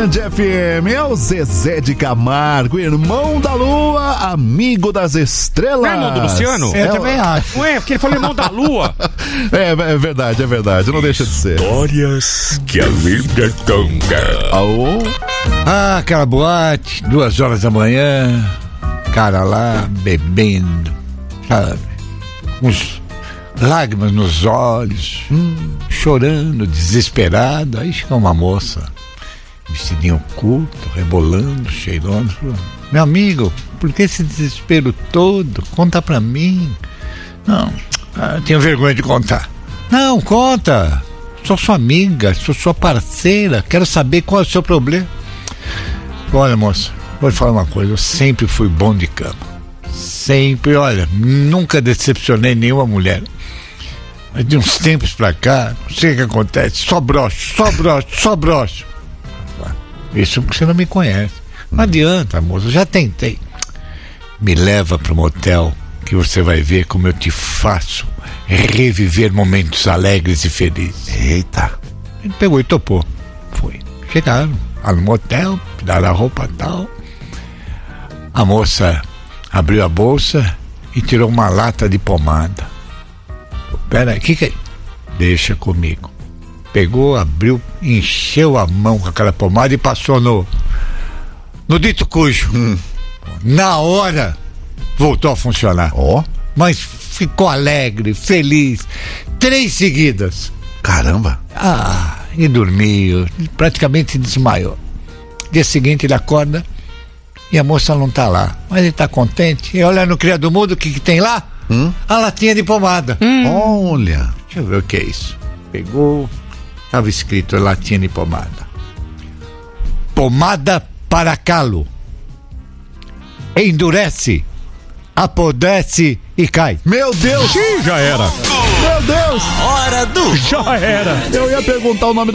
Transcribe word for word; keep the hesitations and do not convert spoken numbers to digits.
Band F M, é o Zezé de Camargo, irmão da lua, amigo das estrelas. Não é irmão do Luciano? Eu é, também acho. Não é, porque ele falou irmão da lua. É, é verdade, é verdade, não deixa de ser. Histórias que a vida conta. Alô? Ah, aquela boate, duas horas da manhã, cara lá bebendo, sabe? Uns lágrimas nos olhos, hum, chorando, desesperado. Aí chega uma moça, vestidinho curto, rebolando, cheirando. Meu amigo, por que esse desespero todo? Conta pra mim. Não, ah, tenho vergonha de contar. Não, conta. Sou sua amiga, sou sua parceira, quero saber qual é o seu problema. Olha, moça, vou te falar uma coisa, eu sempre fui bom de cama. Sempre, olha, nunca decepcionei nenhuma mulher. Mas de uns tempos pra cá, não sei o que acontece, só broxo, só broxo, só broxo. Isso porque você não me conhece. Não adianta, moça, eu já tentei. Me leva pro motel, que você vai ver como eu te faço reviver momentos alegres e felizes. Eita. Ele pegou e topou. Foi. Chegaram lá no motel, daram a roupa e tal. A moça abriu a bolsa e tirou uma lata de pomada. Pera aí, que que é? Deixa comigo. Pegou, abriu, encheu a mão com aquela pomada e passou no no dito cujo. Hum. Na hora voltou a funcionar. Ó. Oh. Mas ficou alegre, feliz. Três seguidas. Caramba. Ah, e dormiu, praticamente desmaiou. Dia seguinte ele acorda e a moça não tá lá, mas ele tá contente. E olha no criado mudo, o que que tem lá? Hum? A latinha de pomada. Hum. Olha. Deixa eu ver o que é isso. Pegou, tava escrito latinha de pomada. Pomada para calo. Endurece, apodrece e cai. Meu Deus. Ih, já era. Meu Deus. Hora do Já era. Eu ia perguntar o nome